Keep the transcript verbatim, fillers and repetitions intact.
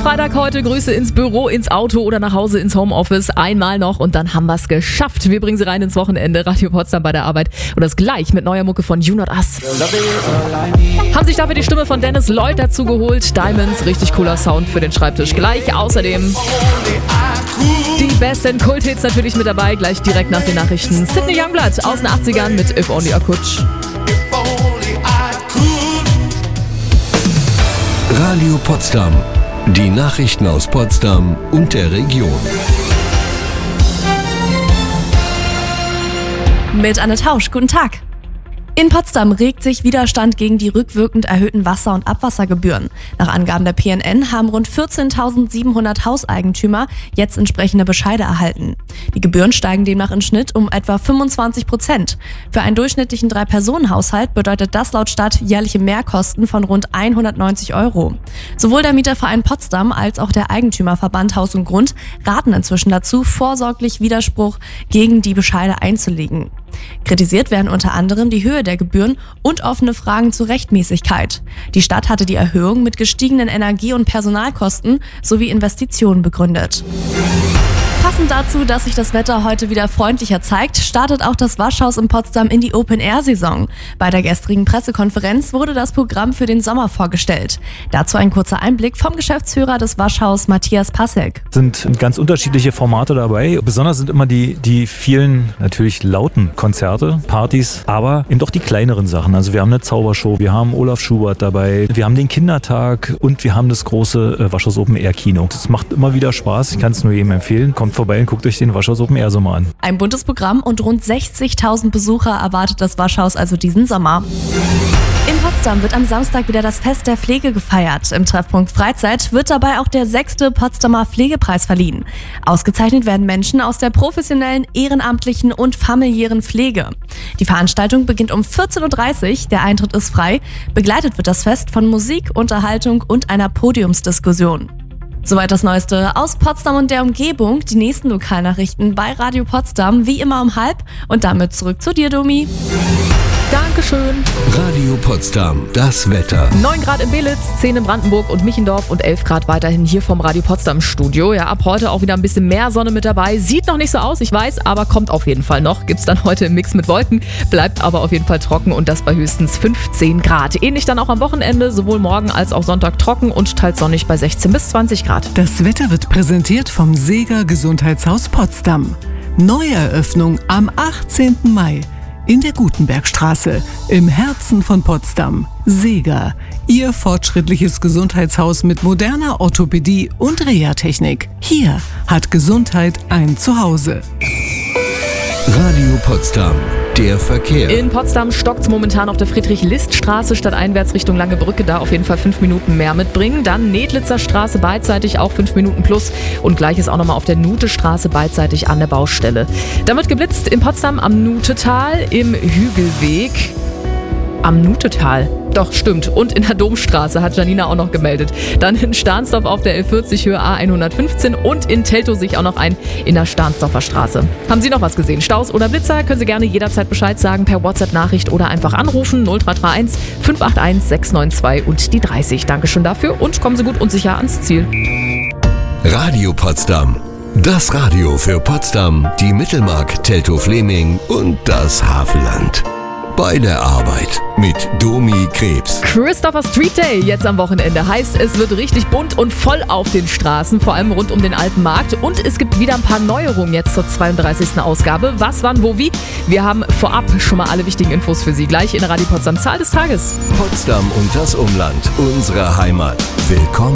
Freitag heute. Grüße ins Büro, ins Auto oder nach Hause ins Homeoffice. Einmal noch und dann haben wir es geschafft. Wir bringen sie rein ins Wochenende. Radio Potsdam bei der Arbeit. Und das gleich mit neuer Mucke von You Not Us. Haben sich dafür die Stimme von Dennis Lloyd dazu geholt. Diamonds, richtig cooler Sound für den Schreibtisch gleich. Außerdem die besten Kulthits natürlich mit dabei. Gleich direkt nach den Nachrichten. Sydney Youngblood aus den achtzigern mit If Only I Could. Radio Potsdam. Die Nachrichten aus Potsdam und der Region. Mit Anne Tausch, guten Tag. In Potsdam regt sich Widerstand gegen die rückwirkend erhöhten Wasser- und Abwassergebühren. Nach Angaben der P N N haben rund vierzehntausendsiebenhundert Hauseigentümer jetzt entsprechende Bescheide erhalten. Die Gebühren steigen demnach im Schnitt um etwa fünfundzwanzig Prozent. Für einen durchschnittlichen Drei-Personen-Haushalt bedeutet das laut Stadt jährliche Mehrkosten von rund hundertneunzig Euro. Sowohl der Mieterverein Potsdam als auch der Eigentümerverband Haus und Grund raten inzwischen dazu, vorsorglich Widerspruch gegen die Bescheide einzulegen. Kritisiert werden unter anderem die Höhe der Gebühren und offene Fragen zur Rechtmäßigkeit. Die Stadt hatte die Erhöhung mit gestiegenen Energie- und Personalkosten sowie Investitionen begründet. Passend dazu, dass sich das Wetter heute wieder freundlicher zeigt, startet auch das Waschhaus in Potsdam in die Open-Air-Saison. Bei der gestrigen Pressekonferenz wurde das Programm für den Sommer vorgestellt. Dazu ein kurzer Einblick vom Geschäftsführer des Waschhaus, Matthias Passek. Es sind ganz unterschiedliche Formate dabei. Besonders sind immer die, die vielen, natürlich lauten Konzerte, Partys, aber eben auch die kleineren Sachen. Also wir haben eine Zaubershow, wir haben Olaf Schubert dabei, wir haben den Kindertag und wir haben das große äh, Waschhaus Open-Air-Kino. Das macht immer wieder Spaß, ich kann es nur jedem empfehlen. Kommt vorbei und guckt euch den Waschhaus Open Air Sommer an. Ein buntes Programm und rund sechzigtausend Besucher erwartet das Waschhaus also diesen Sommer. In Potsdam wird am Samstag wieder das Fest der Pflege gefeiert. Im Treffpunkt Freizeit wird dabei auch der sechste Potsdamer Pflegepreis verliehen. Ausgezeichnet werden Menschen aus der professionellen, ehrenamtlichen und familiären Pflege. Die Veranstaltung beginnt um vierzehn Uhr dreißig, der Eintritt ist frei. Begleitet wird das Fest von Musik, Unterhaltung und einer Podiumsdiskussion. Soweit das Neueste aus Potsdam und der Umgebung. Die nächsten Lokalnachrichten bei Radio Potsdam, wie immer um halb. Und damit zurück zu dir, Domi. Dankeschön. Radio Potsdam, das Wetter. neun Grad in Belitz, zehn in Brandenburg und Michendorf und elf Grad weiterhin hier vom Radio Potsdam Studio. Ja, ab heute auch wieder ein bisschen mehr Sonne mit dabei. Sieht noch nicht so aus, ich weiß, aber kommt auf jeden Fall noch. Gibt's dann heute im Mix mit Wolken, bleibt aber auf jeden Fall trocken und das bei höchstens fünfzehn Grad. Ähnlich dann auch am Wochenende, sowohl morgen als auch Sonntag trocken und teils sonnig bei sechzehn bis zwanzig Grad. Das Wetter wird präsentiert vom Seeger Gesundheitshaus Potsdam. Neueröffnung am achtzehnten Mai. In der Gutenbergstraße, im Herzen von Potsdam. Seeger, Ihr fortschrittliches Gesundheitshaus mit moderner Orthopädie und Reha-Technik. Hier hat Gesundheit ein Zuhause. Radio Potsdam, der Verkehr. In Potsdam stockt's momentan auf der Friedrich-List-Straße statt einwärts Richtung Lange Brücke, da auf jeden Fall fünf Minuten mehr mitbringen. Dann Nedlitzer Straße beidseitig auch fünf Minuten plus und gleiches auch nochmal auf der Nute-Straße beidseitig an der Baustelle. Da wird geblitzt in Potsdam am Nutetal, im Hügelweg. Am Nutetal. Doch, stimmt. Und in der Domstraße hat Janina auch noch gemeldet. Dann in Stahnsdorf auf der L vierzig Höhe A hundertfünfzehn und in Teltow sich auch noch ein in der Stahnsdorfer Straße. Haben Sie noch was gesehen? Staus oder Blitzer? Können Sie gerne jederzeit Bescheid sagen per WhatsApp-Nachricht oder einfach anrufen null drei drei eins fünf acht eins sechs neun zwei und die dreißig. Dankeschön dafür und kommen Sie gut und sicher ans Ziel. Radio Potsdam. Das Radio für Potsdam, die Mittelmark, Teltow-Fleming und das Havelland. Bei der Arbeit mit Domi Krebs. Christopher Street Day jetzt am Wochenende. Heißt, es wird richtig bunt und voll auf den Straßen, vor allem rund um den Alten Markt. Und es gibt wieder ein paar Neuerungen jetzt zur zweiunddreißigsten Ausgabe. Was, wann, wo, wie? Wir haben vorab schon mal alle wichtigen Infos für Sie. Gleich in der Radio Potsdam Zahl des Tages. Potsdam und das Umland, unsere Heimat. Willkommen.